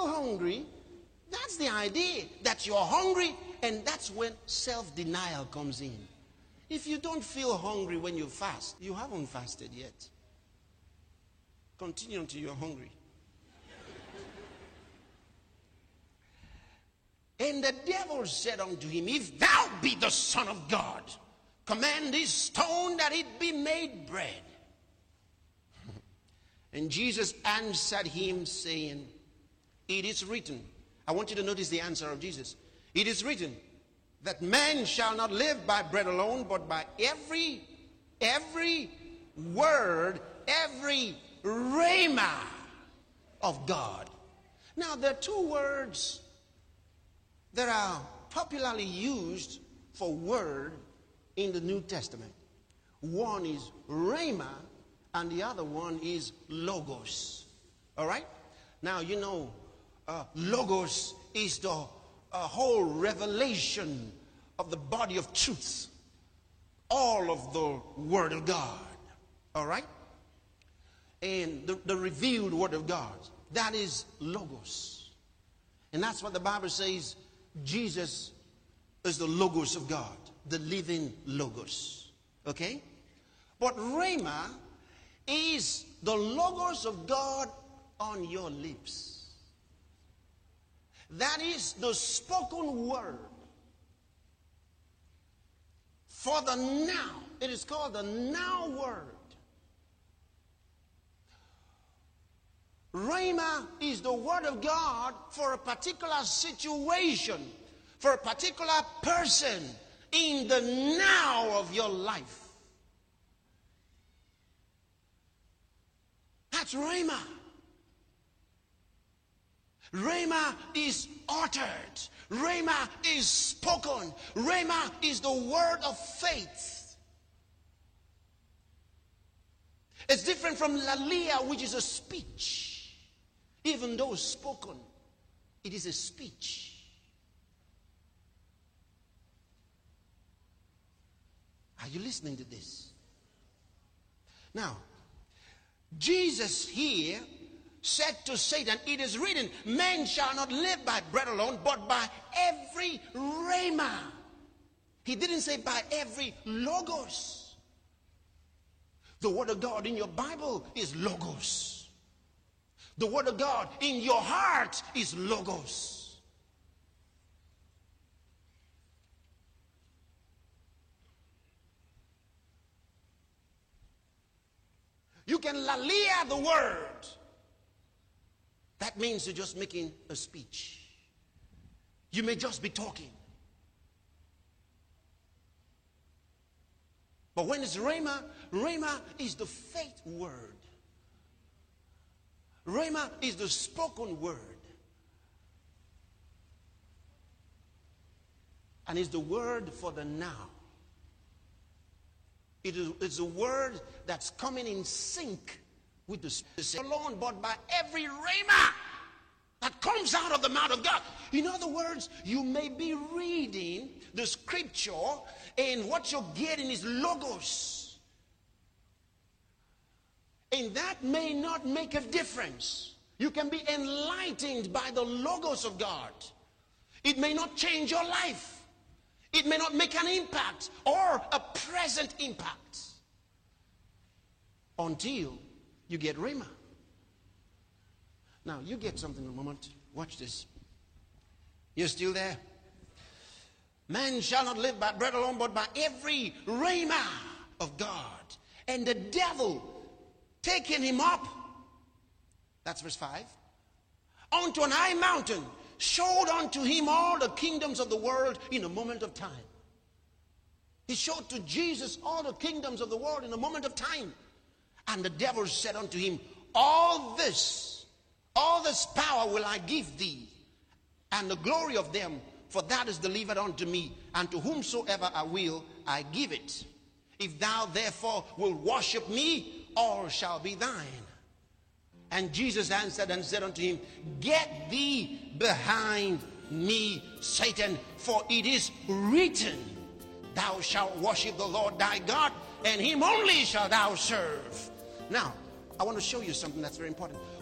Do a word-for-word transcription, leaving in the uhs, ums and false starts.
feel hungry, that's the idea, that you're hungry, and that's when self-denial comes in. If you don't feel hungry when you fast, you haven't fasted yet. Continue until you're hungry. And the devil said unto him, If thou be the Son of God, command this stone that it be made bread. And Jesus answered him, saying, It is written. I want you to notice the answer of Jesus. It is written that man shall not live by bread alone, but by every, every word, every rhema of God. Now, there are two words that are popularly used for word in the New Testament. One is rhema, and the other one is logos. All right? Now, you know, uh, logos is the uh, whole revelation of the body of truth. All of the Word of God. All right? And the, the revealed Word of God. That is logos. And that's what the Bible says. Jesus is the logos of God. The living logos. Okay? But rhema is the logos of God on your lips. That is the spoken word for the now. It is called the now word. Rhema is the word of God for a particular situation, for a particular person in the now of your life. That's rhema. Rhema is uttered. Rhema is spoken. Rhema is the word of faith. It's different from lalea, which is a speech. Even though spoken, it is a speech. Are you listening to this? Now, Jesus here said to Satan, It is written, man shall not live by bread alone, but by every rhema. He didn't say by every logos. The word of God in your Bible is logos. The word of God in your heart is logos. You can lalea the word. That means you're just making a speech. You may just be talking. But when it's rhema, rhema is the faith word. Rhema is the spoken word. And it's the word for the now. It is it's a word that's coming in sync with the Spirit alone, but by every rhema that comes out of the mouth of God. In other words, you may be reading the scripture and what you're getting is logos. And that may not make a difference. You can be enlightened by the logos of God. It may not change your life. It may not make an impact or a present impact until you get rhema. Now, you get something in a moment. Watch this. You're still there? Man shall not live by bread alone, but by every rhema of God. And the devil taking him up, that's verse five, onto an high mountain, showed unto him all the kingdoms of the world in a moment of time. He showed to Jesus all the kingdoms of the world in a moment of time. And the devil said unto him, all this, all this power will I give thee, and the glory of them, for that is delivered unto me, and to whomsoever I will, I give it. If thou therefore wilt worship me, all shall be thine. And Jesus answered and said unto him, get thee behind me, Satan, for it is written, thou shalt worship the Lord thy God, and him only shalt thou serve. Now, I want to show you something that's very important.